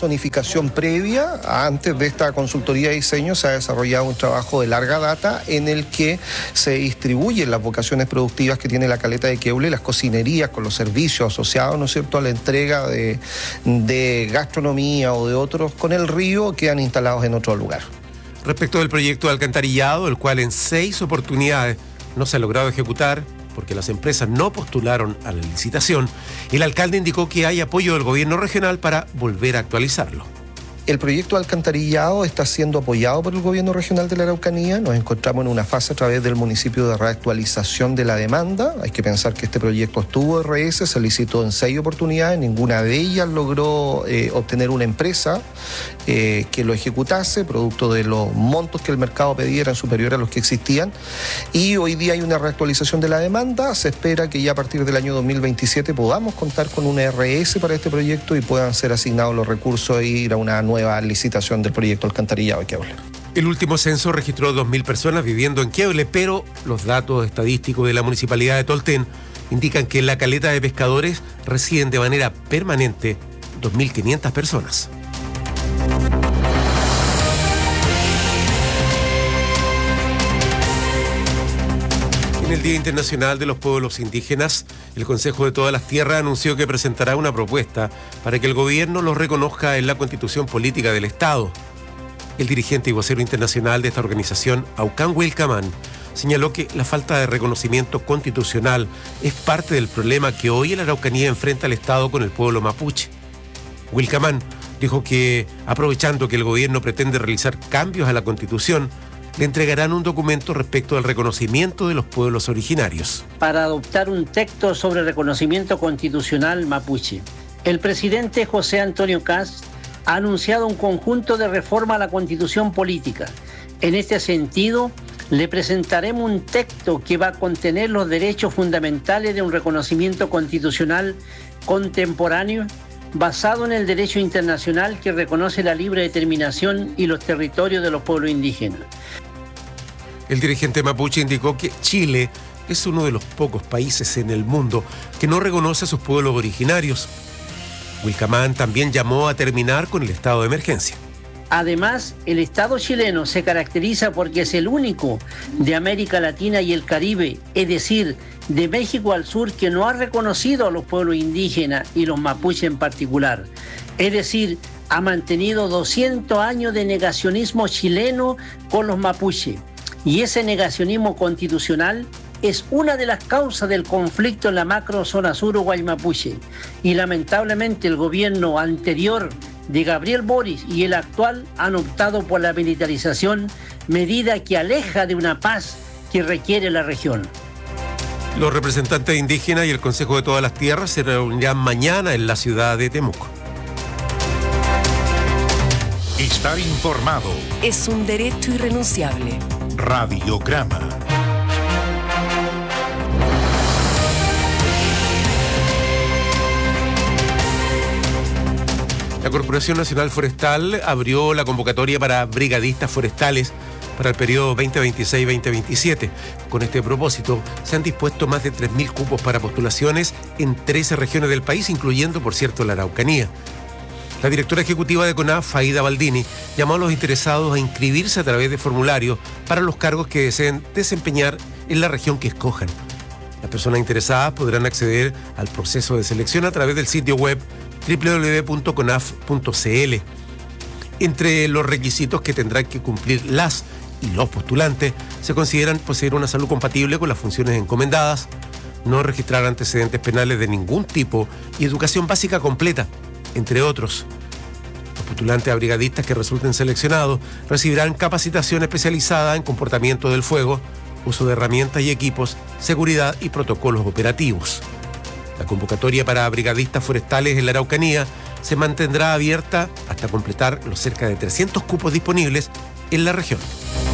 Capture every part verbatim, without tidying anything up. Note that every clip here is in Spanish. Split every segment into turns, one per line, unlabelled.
zonificación previa. Antes de esta consultoría de diseño se ha desarrollado un trabajo de larga data en el que se distribuyen las vocaciones productivas que tiene la caleta de Queule, las cocinerías con los servicios asociados, ¿no es cierto?, a la entrega de, de gastronomía o de otros con el río, quedan instalados en otro lugar.
Respecto del proyecto de alcantarillado, el cual en seis oportunidades no se ha logrado ejecutar porque las empresas no postularon a la licitación, el alcalde indicó que hay apoyo del gobierno regional para volver a actualizarlo.
El proyecto de alcantarillado está siendo apoyado por el gobierno regional de la Araucanía. Nos encontramos en una fase a través del municipio de reactualización de la demanda. Hay que pensar que este proyecto estuvo R S, se licitó en seis oportunidades, ninguna de ellas logró eh, obtener una empresa eh, que lo ejecutase, producto de los montos que el mercado pedía eran superiores a los que existían. Y hoy día hay una reactualización de la demanda. Se espera que ya a partir del año dos mil veintisiete podamos contar con una R S para este proyecto y puedan ser asignados los recursos e ir a una nueva nueva licitación del proyecto alcantarillado de Queule.
El último censo registró dos mil personas viviendo en Queule, pero los datos estadísticos de la Municipalidad de Tolten indican que en la caleta de pescadores residen de manera permanente dos mil quinientas personas. En el Día Internacional de los Pueblos Indígenas, el Consejo de Todas las Tierras anunció que presentará una propuesta para que el gobierno los reconozca en la Constitución Política del Estado. El dirigente y vocero internacional de esta organización, Aucán Huilcamán, señaló que la falta de reconocimiento constitucional es parte del problema que hoy la Araucanía enfrenta al Estado con el pueblo mapuche. Huilcamán dijo que, aprovechando que el gobierno pretende realizar cambios a la Constitución, le entregarán un documento respecto al reconocimiento de los pueblos originarios.
Para adoptar un texto sobre reconocimiento constitucional mapuche, el presidente José Antonio Kast ha anunciado un conjunto de reforma a la Constitución política. En este sentido, le presentaremos un texto que va a contener los derechos fundamentales de un reconocimiento constitucional contemporáneo basado en el derecho internacional que reconoce la libre determinación y los territorios de los pueblos indígenas.
El dirigente mapuche indicó que Chile es uno de los pocos países en el mundo que no reconoce a sus pueblos originarios. Huilcamán también llamó a terminar con el estado de emergencia.
Además, el Estado chileno se caracteriza porque es el único de América Latina y el Caribe, es decir, de México al sur, que no ha reconocido a los pueblos indígenas y los mapuches en particular. Es decir, ha mantenido doscientos años de negacionismo chileno con los mapuches. Y ese negacionismo constitucional es una de las causas del conflicto en la macro zona sur Guaymapuche. Y lamentablemente el gobierno anterior de Gabriel Boric y el actual han optado por la militarización, medida que aleja de una paz que requiere la región.
Los representantes indígenas y el Consejo de Todas las Tierras se reunirán mañana en la ciudad de Temuco.
Estar informado
es un derecho irrenunciable.
Radiograma.
La Corporación Nacional Forestal abrió la convocatoria para brigadistas forestales para el periodo veinte veintiséis veinte veintisiete. Con este propósito, se han dispuesto más de tres mil cupos para postulaciones en trece regiones del país, incluyendo, por cierto, la Araucanía. La directora ejecutiva de CONAF, Aida Baldini, llamó a los interesados a inscribirse a través de formularios para los cargos que deseen desempeñar en la región que escojan. Las personas interesadas podrán acceder al proceso de selección a través del sitio web doble u doble u doble u punto conaf punto c l. Entre los requisitos que tendrán que cumplir las y los postulantes se consideran poseer una salud compatible con las funciones encomendadas, no registrar antecedentes penales de ningún tipo y educación básica completa, entre otros. Los postulantes a brigadistas que resulten seleccionados recibirán capacitación especializada en comportamiento del fuego, uso de herramientas y equipos, seguridad y protocolos operativos. La convocatoria para brigadistas forestales en la Araucanía se mantendrá abierta hasta completar los cerca de trescientos cupos disponibles en la región.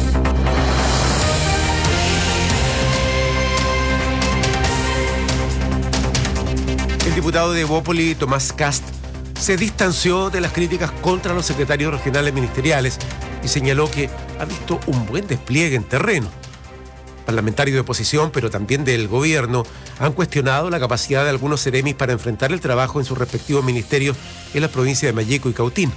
El diputado de Evópoli, Tomás Kast, se distanció de las críticas contra los secretarios regionales ministeriales y señaló que ha visto un buen despliegue en terreno. Parlamentarios de oposición, pero también del gobierno, han cuestionado la capacidad de algunos seremis para enfrentar el trabajo en sus respectivos ministerios en las provincias de Malleco y Cautín.